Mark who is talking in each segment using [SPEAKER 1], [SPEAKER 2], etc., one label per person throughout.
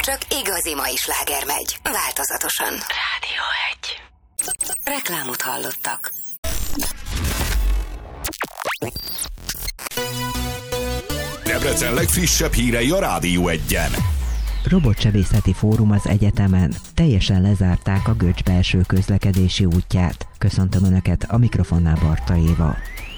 [SPEAKER 1] csak igazi mai sláger megy, változatosan. Rádió 1. Reklámot hallottak.
[SPEAKER 2] Debrecen legfrissebb hírei a Rádió 1-en.
[SPEAKER 3] Robotsebészeti fórum az egyetemen. Teljesen lezárták a Göcs belső közlekedési útját. Köszöntöm Önöket, a mikrofonnál Barta Éva.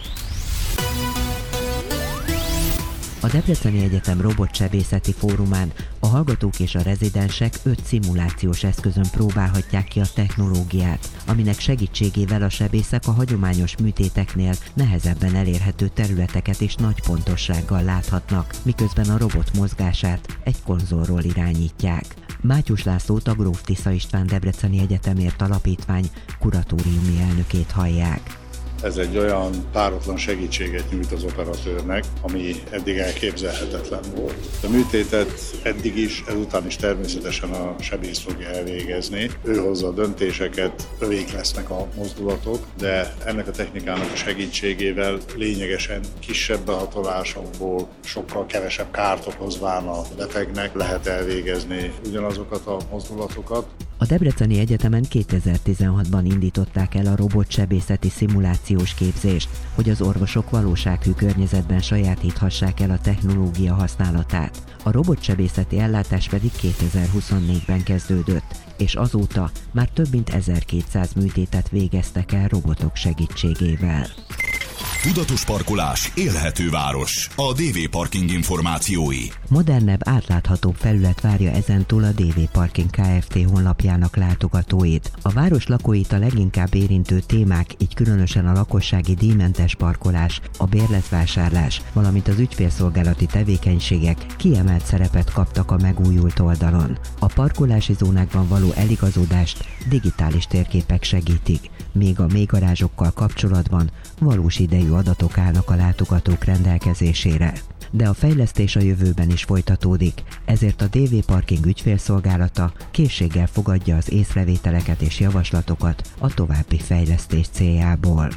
[SPEAKER 3] A Debreceni Egyetem Robotsebészeti Fórumán a hallgatók és a rezidensek 5 szimulációs eszközön próbálhatják ki a technológiát, aminek segítségével a sebészek a hagyományos műtéteknél nehezebben elérhető területeket is nagy pontossággal láthatnak, miközben a robot mozgását egy konzolról irányítják. Mátyus Lászlót, a Gróf Tisza István Debreceni Egyetemért Alapítvány kuratóriumi elnökét hallják.
[SPEAKER 4] Ez egy olyan páratlan segítséget nyújt az operatőrnek, ami eddig elképzelhetetlen volt. A műtétet eddig is, ezután is természetesen a sebész fogja elvégezni. Ő hozza a döntéseket, övék lesznek a mozdulatok, de ennek a technikának a segítségével lényegesen kisebb behatolásokból sokkal kevesebb kárt okozván a betegnek lehet elvégezni ugyanazokat a mozdulatokat.
[SPEAKER 3] A Debreceni Egyetemen 2016-ban indították el a robotsebészeti szimulációs képzést, hogy az orvosok valósághű környezetben sajátíthassák el a technológia használatát. A robotsebészeti ellátás pedig 2024-ben kezdődött, és azóta már több mint 1200 műtétet végeztek el robotok segítségével.
[SPEAKER 2] Tudatos parkolás, élhető város. A DV Parking információi.
[SPEAKER 3] Modernebb, átláthatóbb felület várja ezentúl a DV Parking Kft. Honlapjának látogatóit. A város lakóit a leginkább érintő témák, így különösen a lakossági díjmentes parkolás, a bérletvásárlás, valamint az ügyfélszolgálati tevékenységek kiemelt szerepet kaptak a megújult oldalon. A parkolási zónákban való eligazódást digitális térképek segítik, míg a mélygarázsokkal kapcsolatban valós idejű adatok állnak a látogatók rendelkezésére. De a fejlesztés a jövőben is folytatódik, ezért a DV Parking ügyfélszolgálata készséggel fogadja az észrevételeket és javaslatokat a további fejlesztés céljából.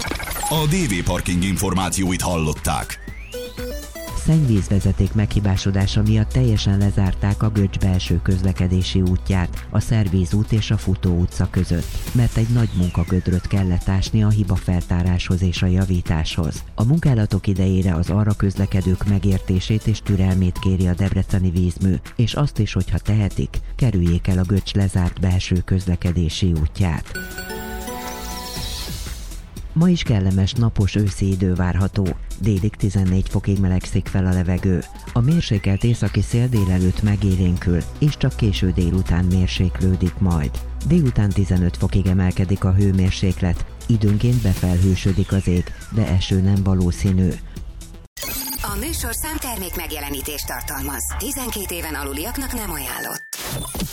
[SPEAKER 2] A DV Parking információit hallották.
[SPEAKER 3] Szennyvízvezeték meghibásodása miatt teljesen lezárták a Göcs belső közlekedési útját, a Szervíz út és a Futó utca között, mert egy nagy munkagödröt kellett ásni a hibafeltáráshoz és a javításhoz. A munkálatok idejére az arra közlekedők megértését és türelmét kéri a debreceni vízmű, és azt is, hogyha tehetik, kerüljék el a Göcs lezárt belső közlekedési útját. Ma is kellemes, napos őszi idő várható. Délig 14 fokig melegszik fel a levegő. A mérsékelt északi szél délelőtt megélénkül, és csak késő délután mérséklődik majd. Délután 15 fokig emelkedik a hőmérséklet, időnként befelhősödik az ég, de eső nem valószínű.
[SPEAKER 1] A műsorszám termék megjelenítést tartalmaz. 12 éven aluliaknak nem ajánlott.